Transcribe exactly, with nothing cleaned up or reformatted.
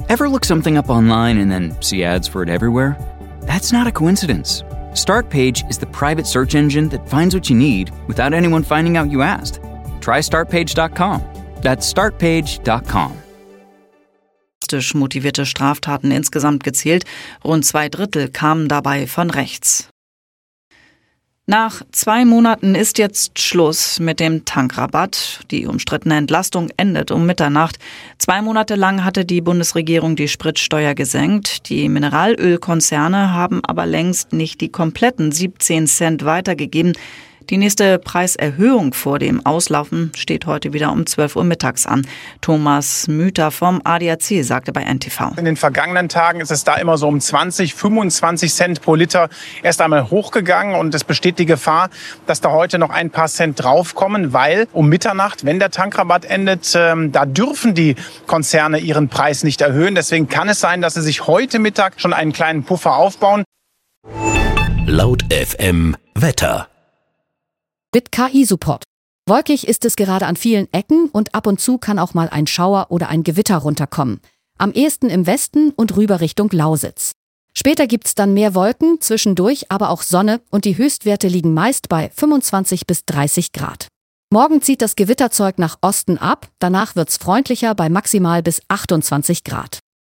Ever look something up online and then see ads for it everywhere? That's not a coincidence. Startpage is the private search engine that finds what you need without anyone finding out you asked. Try startpage dot com. That's startpage dot com. Motivierte Straftaten insgesamt gezählt. Rund zwei Drittel kamen dabei von rechts. Nach zwei Monaten ist jetzt Schluss mit dem Tankrabatt. Die umstrittene Entlastung endet um Mitternacht. Zwei Monate lang hatte die Bundesregierung die Spritsteuer gesenkt. Die Mineralölkonzerne haben aber längst nicht die kompletten siebzehn Cent weitergegeben. Die nächste Preiserhöhung vor dem Auslaufen steht heute wieder um zwölf Uhr mittags an. Thomas Müther vom A D A C sagte bei N T V. In den vergangenen Tagen ist es da immer so um zwanzig, fünfundzwanzig Cent pro Liter erst einmal hochgegangen. Und es besteht die Gefahr, dass da heute noch ein paar Cent draufkommen, weil um Mitternacht, wenn der Tankrabatt endet, ähm, da dürfen die Konzerne ihren Preis nicht erhöhen. Deswegen kann es sein, dass sie sich heute Mittag schon einen kleinen Puffer aufbauen. Laut F M Wetter. Mit K I-Support. Wolkig ist es gerade an vielen Ecken und ab und zu kann auch mal ein Schauer oder ein Gewitter runterkommen. Am ehesten im Westen und rüber Richtung Lausitz. Später gibt's dann mehr Wolken, zwischendurch aber auch Sonne und die Höchstwerte liegen meist bei fünfundzwanzig bis dreißig Grad. Morgen zieht das Gewitterzeug nach Osten ab, danach wird's freundlicher bei maximal bis achtundzwanzig Grad.